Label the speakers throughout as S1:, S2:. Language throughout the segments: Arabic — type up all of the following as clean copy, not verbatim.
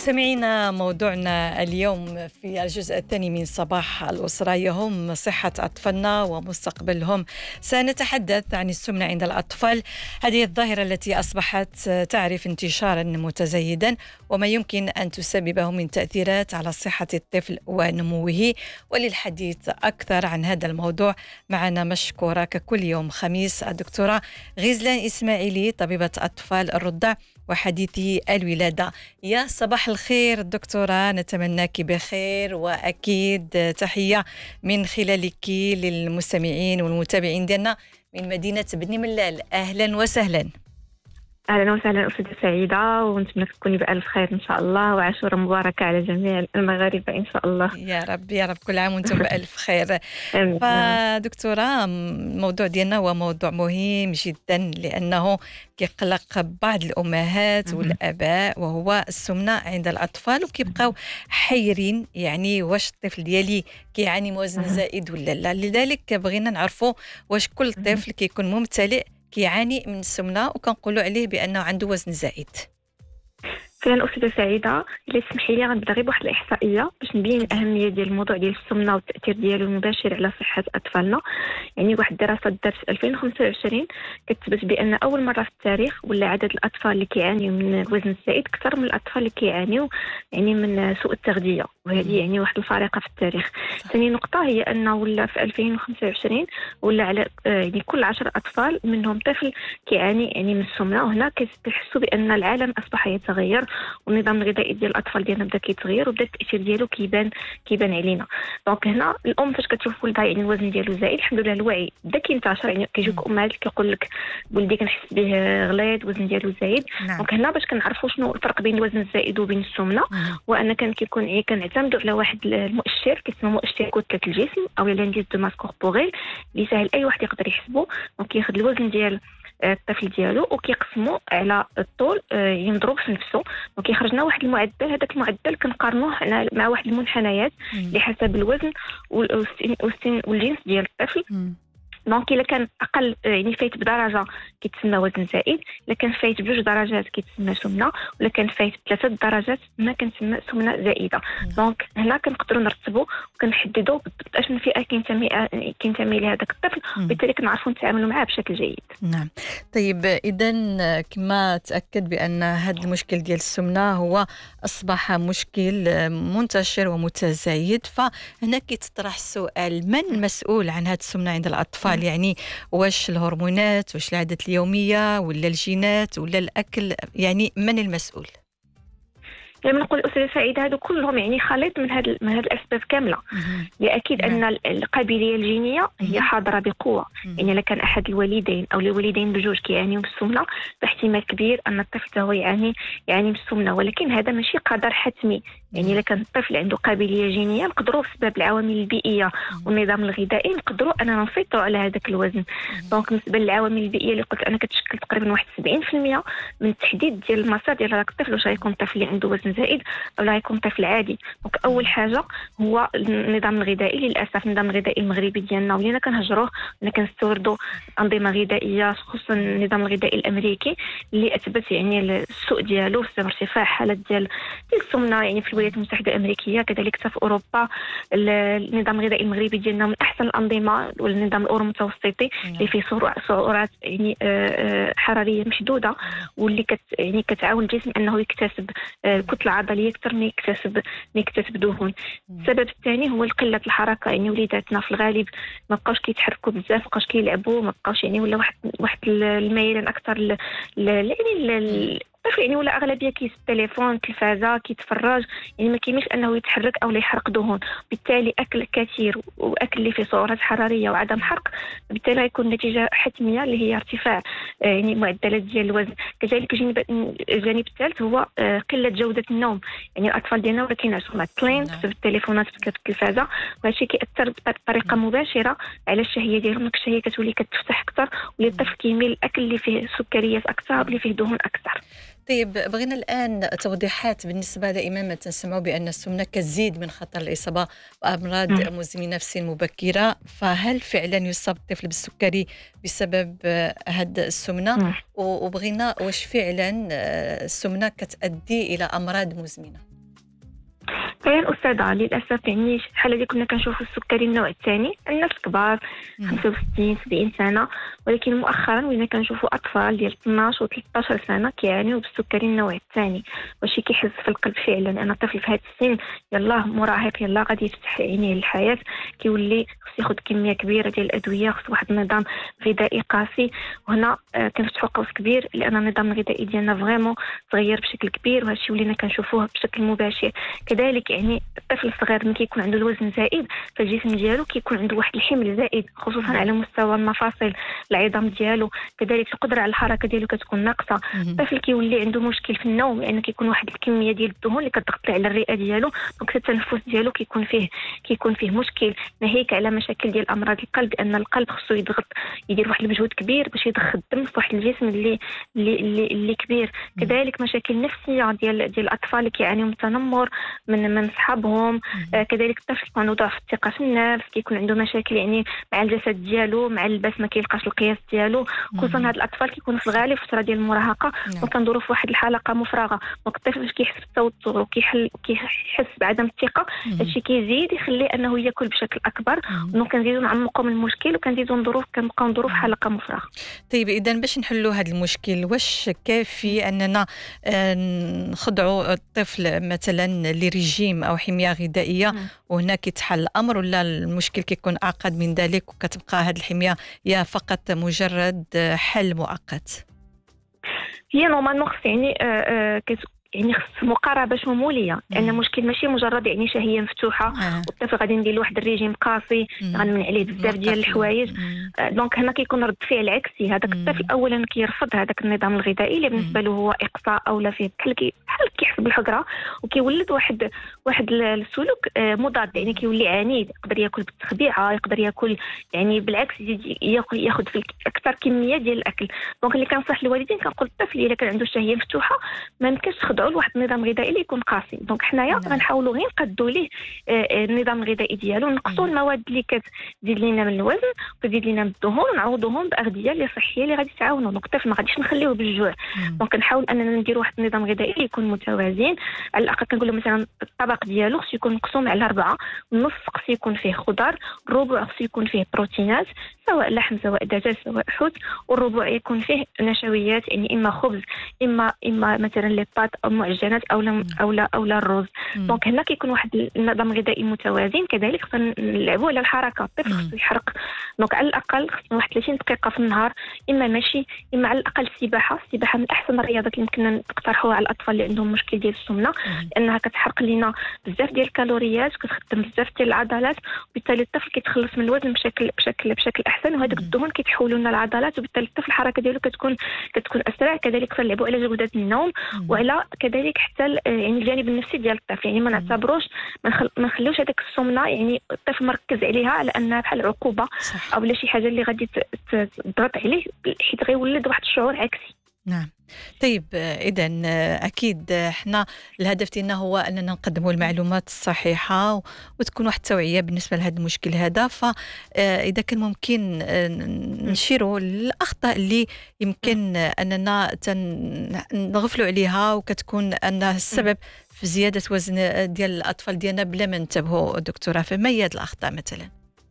S1: مستمعينا، موضوعنا اليوم في الجزء الثاني من صباح الأسرة يهم صحة أطفالنا ومستقبلهم. سنتحدث عن السمنة عند الأطفال، هذه الظاهرة التي أصبحت تعرف انتشارا متزايدا وما يمكن أن تسببه من تأثيرات على صحة الطفل ونموه. وللحديث أكثر عن هذا الموضوع معنا مشكورة ككل يوم خميس الدكتورة غزلان إسماعيلي، طبيبة أطفال الرضع وحديثي الولادة. يا صباح الخير دكتورة، نتمناك بخير، وأكيد تحية من خلالك للمستمعين والمتابعين ديالنا من مدينة بني ملال. أهلا وسهلا.
S2: أهلا وسهلا أستاذة سعيدة، ونتمنى تكوني بألف خير إن شاء الله، وعاشورة مباركة على جميع المغاربة إن شاء الله.
S1: يا رب يا رب، كل عام وانتم بألف خير. فدكتورة، الموضوع ديالنا هو موضوع مهم جدا لأنه كيقلق بعض الأمهات والآباء، وهو السمنة عند الأطفال، وكيبقاو حيرين يعني واش الطفل ديالي كيعاني من وزن زائد ولا لا. لذلك بغينا نعرفوا واش كل طفل كيكون ممتلئ كيعاني من السمنة وكنقولوا عليه بأنه عنده وزن زائد.
S2: فعلا أستاذة سعيدة، إلا تسمحي لي غنبدا غير بواحد الإحصائية باش نبين الأهمية ديال الموضوع ديال السمنة والتأثير ديالو المباشر على صحة أطفالنا. يعني واحد الدراسة دارت في 2025 كتثبت بأن أول مرة في التاريخ ولا عدد الأطفال اللي كيعانيوا من الوزن الزائد أكثر من الأطفال اللي كيعانيوا يعني من سوء التغذية، وهذه يعني واحد الفارقة في التاريخ. ثاني نقطة هي أن ولا في 2025 ولا على يعني كل 10 أطفال منهم طفل كيعاني يعني من السمنة، وهنا كتحسوا بأن العالم أصبح يتغير، والنظام الغذائي ديال الاطفال ديالنا بدا كيتغير، وبدا التاثير ديالو كيبان علينا. دونك هنا الام فاش كتشوف ولدها يعني الوزن ديالو زايد، الحمد لله الوعي بدا كينتشر، يعني كيجيوك امهات كيقول لك ولدي كنحس به غليظ، الوزن ديالو زايد. دونك هنا باش كنعرفوا شنو الفرق بين الوزن الزائد وبين السمنه، وان كان كيكون كنعتمدوا على واحد المؤشر كيسمى مؤشر كتله الجسم او لانديز دو ماس كوربوريل، اللي سهل اي واحد يقدر يحسبه. دونك كياخذ الوزن ديال الطفل ديالو وكيقسمو على الطول ينضرب في نفسه، وكيخرج لنا واحد المعدل. هذاك المعدل كنقارنوه مع واحد المنحنيات لحسب الوزن والسن والجنس ديال الطفل. دونك الا كان اقل يعني فايت بدرجه كيتسمى وزن زائد، الا كان فايت بجوج درجات كيتسمى سمنه، ولا كان فايت بثلاثه درجات ما كنسمى سمنه زائده. دونك هنا كنقدروا نرتبوا وكنحددوا بالضبط اشنو فئه كينتمي لهذاك الطفل، وبالتالي كنعرفوا نتعاملوا معاه بشكل جيد.
S1: نعم. طيب اذا كما تاكد بان هذا المشكل ديال السمنه هو اصبح مشكل منتشر ومتزايد، فهنا كيتطرح السؤال: من المسؤول عن هذه السمنه عند الاطفال؟ يعني واش الهرمونات، واش العادات اليومية، ولا الجينات، ولا الأكل؟ يعني من المسؤول؟
S2: لما نقول أستاذة سعيدة هادو كلهم يعني خليط من هاد الأسباب كاملة. لأكيد أن القابلية الجينية هي حاضرة بقوة. يعني إذا كان أحد الوالدين أو الوالدين بجوج كيعانيوا من السمنة، فاحتمال كبير أن الطفل هو يعاني من السمنة، ولكن هذا ماشي قدر حتمي. يعني إذا كان الطفل عنده قابلية جينية، نقدروا بسبب العوامل البيئية والنظام الغذائي نقدروا أننا نسيطروا على هذاك الوزن. دونك بالنسبة للعوامل البيئية اللي قلت أنا كتشكل تقريبا واحد 70% من التحديد ديال المسار ديال هذاك الطفل، واش غيكون طفل اللي عنده وزن زائد او لا يكون طفل عادي. دونك اول حاجه هو النظام الغذائي. للاسف النظام الغذائي المغربي ديالنا ولينا كنهجروه، ولينا كنستوردوا انظمه غذائيه، خصوصا النظام الغذائي الامريكي اللي اثبت يعني السوء ديالو بسبب ارتفاع حالات ديال السمنه يعني في الولايات المتحده الامريكيه، كذلك حتى في اوروبا. النظام الغذائي المغربي ديالنا من احسن الانظمه، والنظام الاورو متوسطي اللي فيه سعرات يعني حراريه محدوده، واللي يعني كتعاون الجسم انه يكتسب كتله عضليه اكثر ما يكتسب دهون. السبب الثاني هو قله الحركه. يعني وليداتنا في الغالب ما بقاوش كيتحركوا بزاف، ما بقاوش كيلعبوا، ما بقاوش يعني ولا واحد الميلان اكثر يعني الطفل يعني ولا اغلبيه كيس التليفون، التلفازه، كيتفرج، يعني ما كيمش انه يتحرك او لا يحرق دهون. بالتالي اكل كثير واكل اللي فيه سعرات حراريه وعدم حرق، بالتالي غيكون نتيجه حتميه اللي هي ارتفاع يعني معدلات ديال الوزن. كذلك الجانب الثالث هو قله جوده النوم. يعني الاطفال ديالنا ولا كينعسوا معطلين بسبب التليفونات بسبب التلفازه، وهذا الشيء كيأثر بطريقه مباشره على الشهيه ديالهم. الشهيه كتولي كتفتح اكثر، والطفل كيميل الاكل اللي فيه سكريات اكثر، اللي فيه دهون اكثر.
S1: طيب بغينا الآن توضيحات بالنسبة دائما ما تنسمعوا بأن السمنة كتزيد من خطر الإصابة بأمراض مزمنة في السن المبكرة، فهل فعلا يصاب الطفل بالسكري بسبب هذه السمنة؟ وبغينا واش فعلا السمنة كتؤدي إلى أمراض مزمنة؟
S2: فعلا أستاذة، للأسف يعني الحالة دي كنا كنشوفوا السكري النوع الثاني الناس الكبار 65 70 سنة، ولكن مؤخرا ولينا كنشوفوا أطفال ديال 12 و 13 سنة كيعانيوا بالسكري النوع الثاني. وشي كيحس في القلب فعلا، أن الطفل في هذا السن يلاه مراهق، يلاه غادي يفتح عينيه للحياة، كيولي خصو ياخذ كمية كبيرة ديال الأدوية، خصو واحد النظام غذائي قاسي. وهنا كنفتحوا قوس كبير، لأن النظام الغذائي ديالنا فريمون تغير بشكل كبير، وهذا الشيء ولينا كنشوفوه بشكل مباشر. كذلك يعني الطفل الصغير ملي كيكون عنده الوزن زائد، فالجسم ديالو كيكون عنده واحد الحمل زائد، خصوصا على مستوى المفاصل، العظام ديالو، كذلك القدره على الحركه ديالو كتكون ناقصه. الطفل كيولي عنده مشكل في النوم، لان كيكون واحد الكميه ديال الدهون اللي كتضغط على الرئه ديالو، دونك التنفس ديالو كيكون فيه مشكل، ناهيك على مشاكل ديال امراض القلب، لان القلب خصو يدير واحد المجهود كبير باش يضخ الدم في واحد الجسم اللي كبير. كذلك مشاكل نفسيه ديال الاطفال اللي كيعانيوا من التنمر من صحابهم. كذلك الطفل كيكون عنده ضعف الثقه في النفس، كيكون عنده مشاكل يعني مع الجسد ديالو، مع اللباس ما كيلقاش القياس ديالو، خصوصا هاد الاطفال كيكونوا في الغالب في الفتره ديال المراهقه، وكندوروا في واحد الحلقه مفرغه. دونك الطفل فاش كيحس بالتوتر وكيحس بعدم الثقه، هادشي كيزيد يخليه انه ياكل بشكل اكبر، دونك كنزيدوا نعمقوا من المشكل وكنزيدوا كنبقاو ندوروا في حلقه مفرغه.
S1: طيب اذا باش نحلوا هذا المشكل، واش كافي اننا نخضعوا الطفل مثلا لرجيم او حميه غذائيه وهنا كيتحل الامر، ولا المشكل كيكون اعقد من ذلك وكتبقى هذه الحميه يا فقط مجرد حل مؤقت؟
S2: هي نورمالمون خص يعني خص مقاربه شموليه، لان المشكل ماشي مجرد يعني شهيه مفتوحه والطفل غادي ندير له واحد الريجيم قاسي غنمنع عليه بزاف ديال الحوايج. دونك هنا كيكون رد فعل عكسي، هذاك الطفل اولا كيرفض هذاك النظام الغذائي اللي بالنسبه له هو اقصاء او لا فيه بحال كيحس بالحقره، وكيولد واحد السلوك مضاد، يعني كيولي عنيد، يقدر ياكل بالتخبيعه، يقدر ياكل يعني بالعكس ياخذ في اكثر كميه ديال الاكل. دونك اللي كنصح الوالدين كنقول الطفل الا كان عنده شهيه مفتوحه ما يمكنش لواحد النظام غذائي اللي يكون قاسي. دونك حنايا غنحاولوا غير نقادوا ليه النظام الغذائي ديالو، نقصوا المواد اللي كتزيد لينا من الوزن وكتزيد لينا من الدهون، ونعوضوهم باغذيه اللي صحيه اللي غادي تعاونوا. دونك الطفل ما غاديش نخليوه بالجوع، دونك كنحاول اننا نديروا واحد النظام غذائي اللي يكون متوازن. على الاقل كنقولوا مثلا الطبق ديالو خصو يكون مقسوم على 4، النص خصو يكون فيه خضر، الربع خصو يكون فيه بروتينات سواء لحم سواء دجاج سواء حوت، والربع يكون فيه نشويات، يعني اما خبز اما مثلا لي بات او معجنات او لا الرز. دونك هنا كيكون واحد النظام غذائي متوازن. كذلك خصنا نلعبوا على الحركه، الطفل خصو يحرق، دونك على الاقل خصنا واحد 30 دقيقه في النهار، اما ماشي اما على الاقل السباحه من احسن الرياضات اللي يمكننا نقترحوها على الاطفال اللي عندهم مشكل ديال السمنه، لانها كتحرق لنا بزاف ديال الكالوريات وكتخدم بزاف ديال العضلات، وبالتالي الطفل كيتخلص من الوزن بشكل احسن، وهذوك الدهون كيتحولوا لنا العضلات، وبالتالي الطفل الحركه ديالو كتكون اسرع. كذلك كنلعبوا على جوده النوم، وعلى كذلك حتى يعني الجانب النفسي ديال الطفل، يعني ما نعتبروش ما نخلوش هذاك السمنه يعني الطفل مركز عليها على انها بحال عقوبه او لا شي حاجه اللي غادي تضغط عليه، حيت غيولد واحد الشعور عكسي.
S1: نعم. طيب إذا أكيد إحنا الهدف ديالنا هو أننا نقدموا المعلومات الصحيحة وتكون واحد التوعية بالنسبة لهذا المشكل هذا. فإذا كان ممكن نشيروا الأخطاء اللي يمكن أننا نغفلوا عليها وكتكون أنها السبب في زيادة وزن ديال الأطفال ديالنا بلا ما ننتبهوا دكتورة، فما هي هذه الأخطاء مثلا؟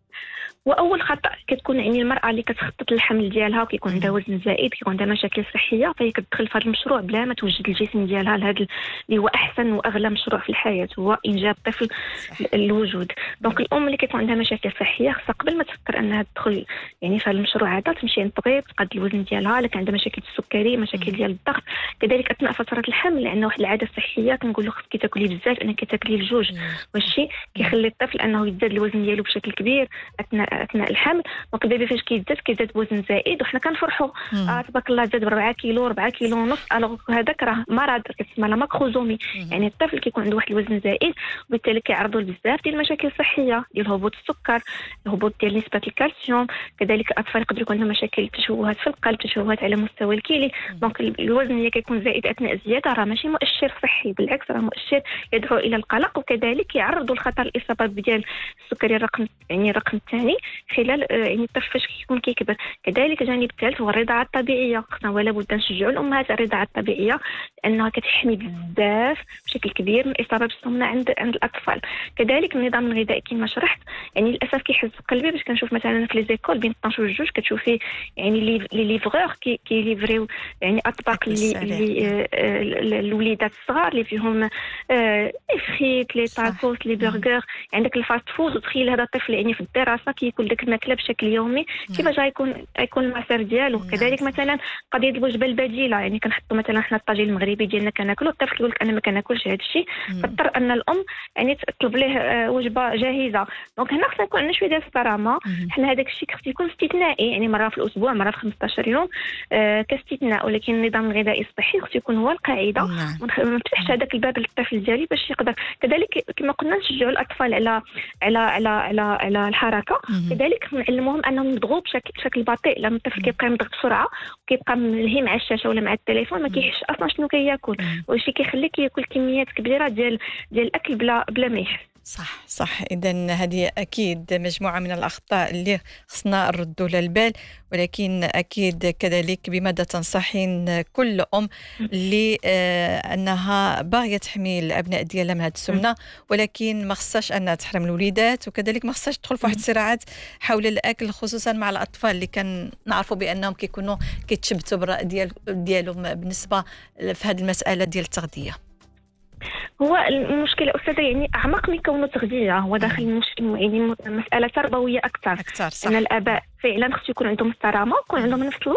S2: واول خطا كتكون يعني المراه اللي كتخطط للحمل ديالها وكيكون عندها وزن زائد، كيكون عندها مشاكل صحيه، فهي كتدخل في هذا المشروع بلا ما توجد الجسم ديالها لهذا اللي هو احسن واغلى مشروع في الحياه، هو انجاب طفل الوجود. دونك الام اللي كيكون عندها مشاكل صحيه خصها قبل ما تفكر انها تدخل يعني في هذا المشروع هذا تمشي عند طبيب تقاد الوزن ديالها، الا كان عندها مشاكل السكري مشاكل ديال الضغط. كذلك اثناء فتره الحمل لانه واحد العاده صحيه كنقول له خصك تاكلي بزاف، انك تاكلي الجوج، والشيء كيخلي الطفل انه يزداد الوزن ديالو بشكل كبير اثناء الحمل. دونك البيبي فاش كيزداد بوزن زائد وحنا كنفرحوا تبارك الله زاد ب 4 كيلو 4 كيلو ونص، الوغ هذاك راه مرض كتسمى لا ماكروزومي، يعني الطفل كيكون عنده واحد الوزن زائد وبالتالي كيعرضوا لبزاف ديال المشاكل الصحيه ديال هبوط السكر، هبوط ديال نسبه الكالسيوم. كذلك الاطفال يقدروا يكون عندهم مشاكل تشوهات في القلب، تشوهات على مستوى الكلى. دونك الوزن اللي كيكون زائد اثناء الزياده راه ماشي مؤشر صحي، بالعكس راه مؤشر يدعو الى القلق، وكذلك يعرضوا لخطر الاصابه ديال السكري الرقم الثاني خلال يعني الطفل فاش كيكون كيكبر. كذلك جانب ثالث هو الرضاعه الطبيعيه، خصنا ولا بد نشجعوا الامهات الرضاعه الطبيعيه لانها كتحمي بزاف بشكل كبير من الاصابه بالسمنه عند الاطفال. كذلك النظام الغذائي كما شرحت، يعني للاسف كيحز قلبي باش كنشوف مثلا في لي زيكول بين 12 و 2 كتشوفي يعني لي ليفغور كيليفريو يعني اطباق اللي الوليدات الصغار اللي فيهم لي فريت لي تاكوس لي برجر، عندك الفاست فود. وتخيل هذا الطفل يعني في الدراسه كياكل داك الماكله بشكل يومي، كيفاش غيكون المسار ديالو؟ كذلك مثلا قضيه الوجبه البديله، يعني كنحطوا مثلا حنا الطاجين المغربي ديالنا كناكلوا، الطفل يقول لك انا ما كناكلش هذا الشيء، فاضطر ان الام يعني تطلب ليه وجبه جاهزه. دونك هنا خصنا يكون عندنا شويه ديال الصرامه. حنا هذاك الشيء خصو يكون استثنائي، يعني مره في الاسبوع، مره في 15 يوم كاستثناء، ولكن النظام الغذائي الصحي خصو يكون هو القاعده. ما نفتحش هذاك الباب للطفل ديالي باش يقدر. كذلك كما قلنا نشجعوا الاطفال على الحركه. كذلك نعلموهم انهم يضغوا بشكل بطيء، لان الطفل كيبقى يضغط بسرعه وكيبقى ملهي مع الشاشه ولا مع التليفون، ما كيحش اصلا شنو كياكل، وشي كيخليه كياكل كميات كبيره ديال الاكل بلا ما يحس.
S1: صح. إذن هذه أكيد مجموعة من الأخطاء اللي خصنا نردوا للبال، ولكن أكيد كذلك بماذا تنصحين كل أم اللي أنها باغية تحمي الأبناء ديالها من هذه السمنة، ولكن ما خصهاش أنها تحرم الوليدات، وكذلك ما خصهاش تدخل في واحد الصراعات حول الأكل، خصوصا مع الأطفال اللي كنعرفوا بأنهم كيكونوا كيتشبتوا بالرأي ديالهم بالنسبة في هذه المسألة ديال التغذية.
S2: هو المشكله استاذه يعني اعمق من كونه تغذيه، هو داخل يعني مساله تربويه اكثر.
S1: صح.
S2: ان الاباء فعلا خصو يكون عندهم الصرامه ويكون عندهم نفس